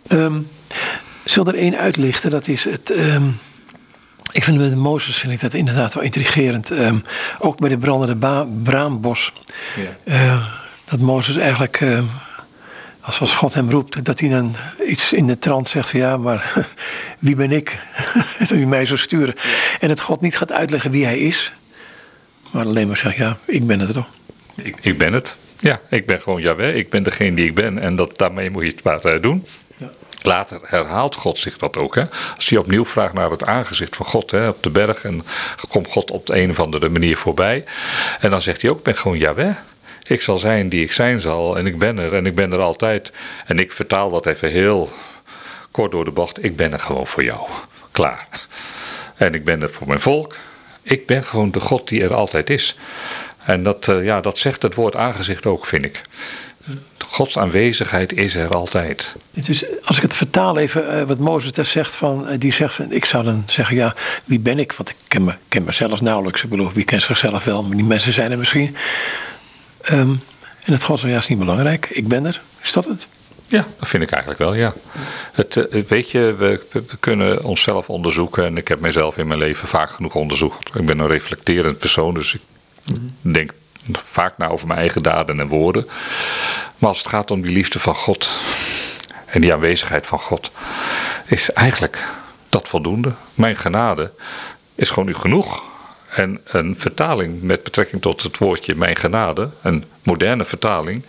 Zal er één uitlichten? Dat is het... Ik vind met Mozes vind ik dat inderdaad wel intrigerend. Ook bij de brandende braambos. Ja. Dat Mozes eigenlijk, als God hem roept, dat hij dan iets in de trant zegt van ja, maar wie ben ik? Dat hij mij zou sturen. En dat God niet gaat uitleggen wie hij is. Maar alleen maar zegt ja, ik ben het toch. Ik ben het. Ja, ik ben gewoon Jahweh. Ik ben degene die ik ben. En daarmee moet je het maar doen. Ja. Later herhaalt God zich dat ook. Hè? Als hij opnieuw vraagt naar het aangezicht van God op de berg. En komt God op de een of andere manier voorbij. En dan zegt hij ook, ik ben gewoon Jahweh. Ik zal zijn die ik zijn zal. En ik ben er. En ik ben er altijd. En ik vertaal dat even heel kort door de bocht. Ik ben er gewoon voor jou. Klaar. En ik ben er voor mijn volk. Ik ben gewoon de God die er altijd is. En dat zegt het woord aangezicht ook, vind ik. Gods aanwezigheid is er altijd. Dus als ik het vertaal even, wat Mozes daar zegt, die zegt, ik zou dan zeggen, ja, wie ben ik? Want ik ken mezelf nauwelijks. Ik bedoel, wie kent zichzelf wel, maar die mensen zijn er misschien. En het God zegt, ja, is niet belangrijk. Ik ben er. Is dat het? Ja, dat vind ik eigenlijk wel, ja. Weet je, we kunnen onszelf onderzoeken. En ik heb mezelf in mijn leven vaak genoeg onderzocht. Ik ben een reflecterend persoon, dus ik denk vaak na over mijn eigen daden en woorden. Maar als het gaat om die liefde van God en die aanwezigheid van God, is eigenlijk dat voldoende. Mijn genade is gewoon u genoeg. En een vertaling met betrekking tot het woordje mijn genade, een moderne vertaling,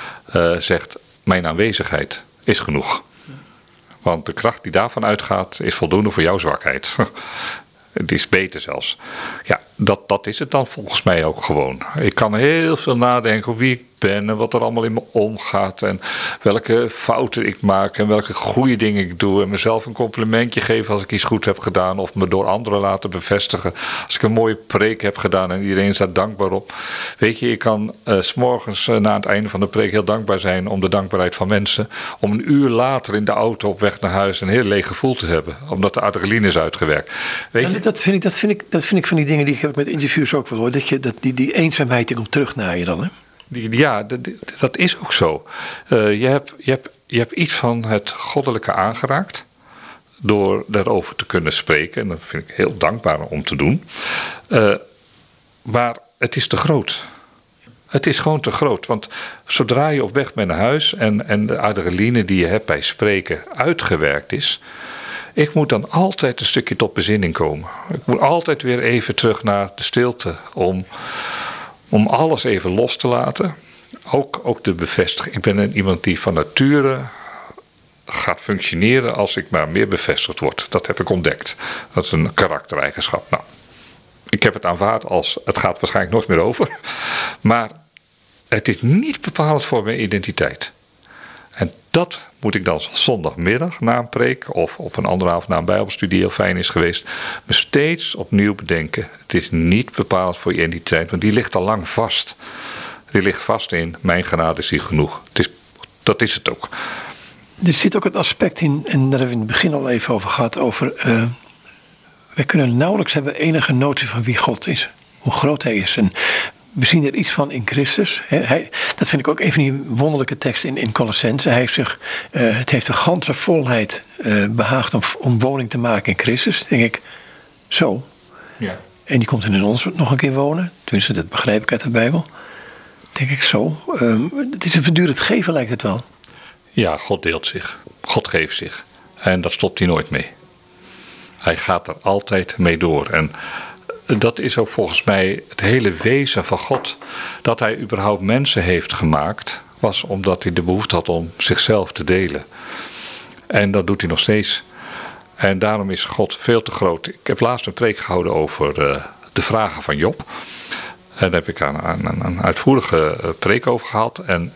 zegt mijn aanwezigheid is genoeg. Want de kracht die daarvan uitgaat is voldoende voor jouw zwakheid. Het is beter zelfs. Ja, dat is het dan volgens mij ook gewoon. Ik kan heel veel nadenken over wie ik ben en wat er allemaal in me omgaat. En welke fouten ik maak en welke goede dingen ik doe. En mezelf een complimentje geven als ik iets goed heb gedaan. Of me door anderen laten bevestigen. Als ik een mooie preek heb gedaan en iedereen is daar dankbaar op. Weet je, ik kan 's morgens na het einde van de preek heel dankbaar zijn om de dankbaarheid van mensen. Om een uur later in de auto op weg naar huis een heel leeg gevoel te hebben. Omdat de adrenaline is uitgewerkt. Weet je? Dat vind ik van die dingen die ik met interviews ook wel hoor. Dat die eenzaamheid die komt terug naar je dan, hè? Ja, dat is ook zo. Je hebt iets van het goddelijke aangeraakt door daarover te kunnen spreken. En dat vind ik heel dankbaar om te doen. Maar het is te groot. Het is gewoon te groot. Want zodra je op weg bent naar huis en de adrenaline die je hebt bij spreken uitgewerkt is, ik moet dan altijd een stukje tot bezinning komen. Ik moet altijd weer even terug naar de stilte om alles even los te laten. Ook de bevestiging. Ik ben iemand die van nature gaat functioneren als ik maar meer bevestigd word. Dat heb ik ontdekt. Dat is een karaktereigenschap. Nou, ik heb het aanvaard als het gaat waarschijnlijk nooit meer over. Maar het is niet bepalend voor mijn identiteit. En dat moet ik dan zondagmiddag na een preek of op een andere avond na een bijbelstudie heel fijn is geweest, me steeds opnieuw bedenken. Het is niet bepalend voor je identiteit, want die ligt al lang vast. Die ligt vast in mijn genade is hier genoeg. Dat is het ook. Er zit ook het aspect in, en daar hebben we in het begin al even over gehad, over wij kunnen nauwelijks hebben enige notie van wie God is. Hoe groot hij is. En we zien er iets van in Christus. Dat vind ik ook een van die wonderlijke teksten in Colossense. Het heeft de ganse volheid behaagd om woning te maken in Christus. Denk ik, zo. Ja. En die komt in ons nog een keer wonen. Tenminste, dat begrijp ik uit de Bijbel. Denk ik zo. Het is een voortdurend geven, lijkt het wel. Ja, God deelt zich. God geeft zich. En dat stopt hij nooit mee. Hij gaat er altijd mee door. En dat is ook volgens mij het hele wezen van God. Dat hij überhaupt mensen heeft gemaakt, was omdat hij de behoefte had om zichzelf te delen. En dat doet hij nog steeds. En daarom is God veel te groot. Ik heb laatst een preek gehouden over de vragen van Job. En daar heb ik een uitvoerige preek over gehad. En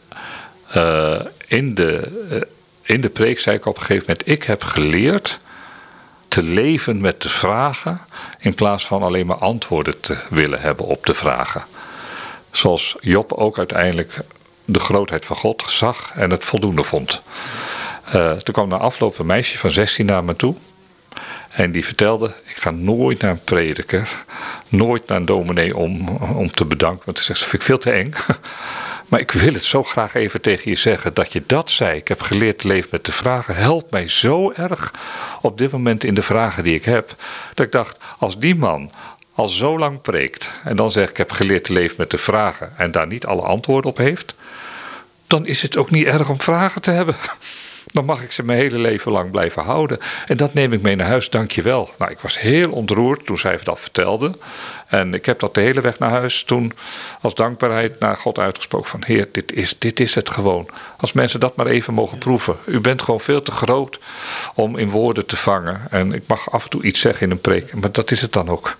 in de preek zei ik op een gegeven moment, ik heb geleerd te leven met de vragen in plaats van alleen maar antwoorden te willen hebben op de vragen. Zoals Job ook uiteindelijk de grootheid van God zag en het voldoende vond. Toen kwam na afloop een meisje van 16 naar me toe. En die vertelde, ik ga nooit naar een prediker, nooit naar een dominee om te bedanken. Want ze zegt, dat vind ik veel te eng. Maar ik wil het zo graag even tegen je zeggen dat je dat zei. Ik heb geleerd te leven met de vragen. Helpt mij zo erg op dit moment in de vragen die ik heb. Dat ik dacht, als die man al zo lang preekt en dan zegt ik heb geleerd te leven met de vragen en daar niet alle antwoorden op heeft, dan is het ook niet erg om vragen te hebben. Dan mag ik ze mijn hele leven lang blijven houden. En dat neem ik mee naar huis, dankjewel. Nou, ik was heel ontroerd toen zij dat vertelde. En ik heb dat de hele weg naar huis toen als dankbaarheid naar God uitgesproken van Heer, dit is het gewoon. Als mensen dat maar even mogen proeven. U bent gewoon veel te groot om in woorden te vangen. En ik mag af en toe iets zeggen in een preek, maar dat is het dan ook.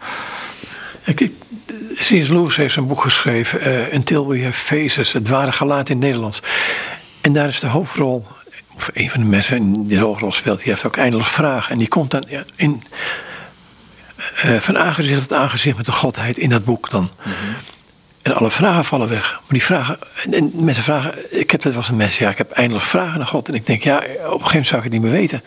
C.S. Lewis heeft een boek geschreven, Until We Have Faces, het ware gelaat in het Nederlands. En daar is de hoofdrol, of een van de mensen die de hoofdrol speelt, die heeft ook eindeloos vragen. En die komt dan van aangezicht tot aangezicht met de godheid in dat boek dan. Mm-hmm. En alle vragen vallen weg. Maar die vragen, en mensen vragen, ik heb dat wel eens een mensen, ik heb eindeloos vragen naar God. En ik denk, op een gegeven moment zou ik het niet meer weten.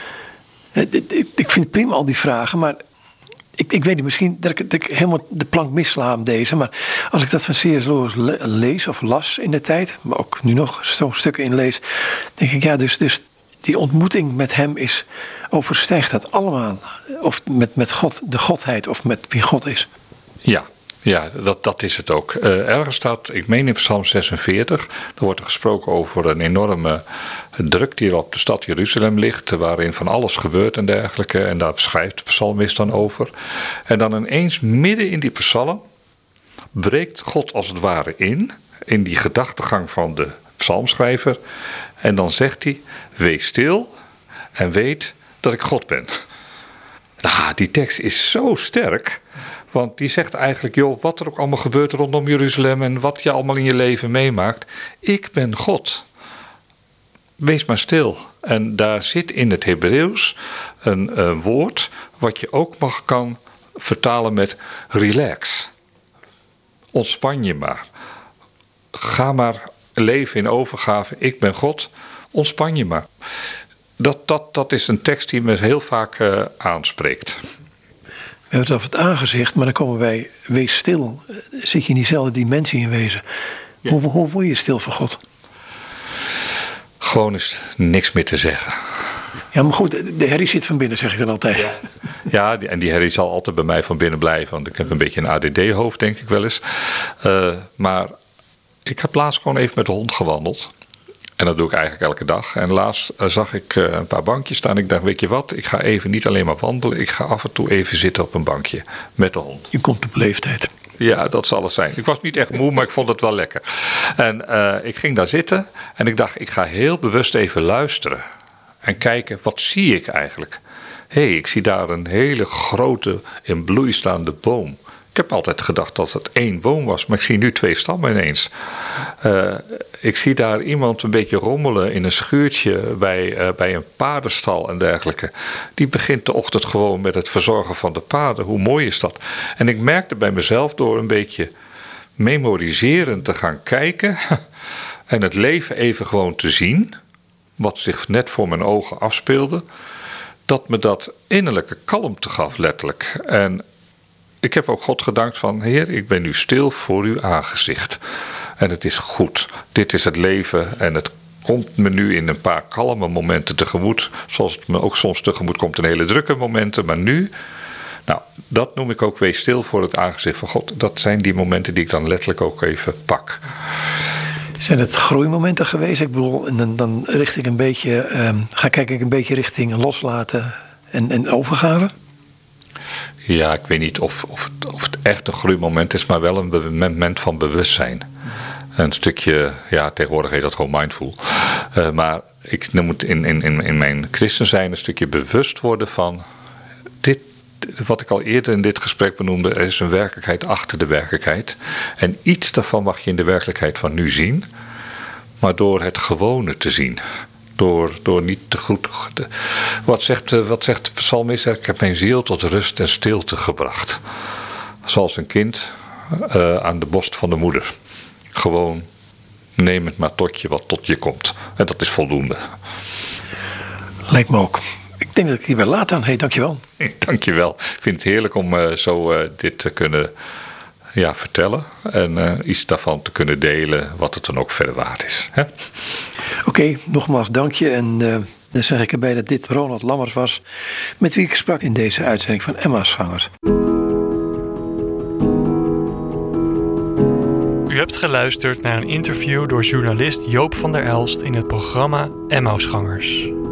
Ik vind het prima al die vragen, maar ik weet niet, misschien dat ik helemaal de plank missla deze. Maar als ik dat van C.S. Lewis lees of las in de tijd, maar ook nu nog zo'n stukken in lees, denk ik, dus die ontmoeting met hem overstijgt dat allemaal. Of met God, de godheid, of met wie God is. Ja, dat is het ook. Ergens staat, ik meen in Psalm 46, er wordt er gesproken over een enorme druk die er op de stad Jeruzalem ligt, waarin van alles gebeurt en dergelijke. En daar schrijft de psalmist dan over. En dan ineens midden in die psalm breekt God als het ware in die gedachtegang van de psalmschrijver. En dan zegt hij, wees stil en weet dat ik God ben. Nou, die tekst is zo sterk. Want die zegt eigenlijk, joh, wat er ook allemaal gebeurt rondom Jeruzalem en wat je allemaal in je leven meemaakt. Ik ben God. Wees maar stil. En daar zit in het Hebreeuws een woord wat je ook kan vertalen met relax. Ontspan je maar. Ga maar leven in overgave. Ik ben God. Ontspan je maar. Dat is een tekst die me heel vaak aanspreekt. We hebben het over het aangezicht, maar dan komen wij, wees stil. Zit je in diezelfde dimensie in wezen? Ja. Hoe word je stil voor God? Gewoon eens niks meer te zeggen. Ja, maar goed, de herrie zit van binnen, zeg ik dan altijd. Ja, en die herrie zal altijd bij mij van binnen blijven. Want ik heb een beetje een ADD-hoofd, denk ik wel eens. Maar ik heb laatst gewoon even met de hond gewandeld. En dat doe ik eigenlijk elke dag. En laatst zag ik een paar bankjes staan. Ik dacht, weet je wat, ik ga even niet alleen maar wandelen. Ik ga af en toe even zitten op een bankje met de hond. Je komt op leeftijd. Ja, dat zal het zijn. Ik was niet echt moe, maar ik vond het wel lekker. En ik ging daar zitten en ik dacht, ik ga heel bewust even luisteren. En kijken, wat zie ik eigenlijk? Ik zie daar een hele grote in bloei staande boom. Ik heb altijd gedacht dat het 1 boom was, maar ik zie nu 2 stammen ineens. Ik zie daar iemand een beetje rommelen in een schuurtje bij een paardenstal en dergelijke. Die begint de ochtend gewoon met het verzorgen van de paarden. Hoe mooi is dat? En ik merkte bij mezelf door een beetje memoriserend te gaan kijken en het leven even gewoon te zien, wat zich net voor mijn ogen afspeelde, dat me dat innerlijke kalmte gaf letterlijk. En ik heb ook God gedankt van, Heer, ik ben nu stil voor uw aangezicht. En het is goed. Dit is het leven en het komt me nu in een paar kalme momenten tegemoet. Zoals het me ook soms tegemoet komt in hele drukke momenten. Maar nu, nou, dat noem ik ook wees stil voor het aangezicht van God. Dat zijn die momenten die ik dan letterlijk ook even pak. Zijn het groeimomenten geweest? Ik bedoel, en dan richt ik een beetje, kijk ik een beetje richting loslaten en overgave? Ja, ik weet niet of het echt een groeimoment is, maar wel een moment van bewustzijn. Een stukje, ja, tegenwoordig heet dat gewoon mindful. Maar ik noem het in mijn christen zijn een stukje bewust worden van dit, wat ik al eerder in dit gesprek benoemde, er is een werkelijkheid achter de werkelijkheid. En iets daarvan mag je in de werkelijkheid van nu zien, maar door het gewone te zien. Door niet te goed. Wat zegt de psalmist? Ik heb mijn ziel tot rust en stilte gebracht. Zoals een kind aan de borst van de moeder. Gewoon neem het maar tot je wat tot je komt. En dat is voldoende. Lijkt me ook. Ik denk dat ik hierbij laat aan. Hey, dankjewel. Dankjewel. Ik vind het heerlijk om zo dit te kunnen vertellen. En iets daarvan te kunnen delen wat het dan ook verder waard is. Oké, nogmaals dank je. En dan zeg ik erbij dat dit Ronald Lammers was, met wie ik sprak in deze uitzending van Emmausgangers. U hebt geluisterd naar een interview door journalist Joop van der Elst in het programma Emmausgangers.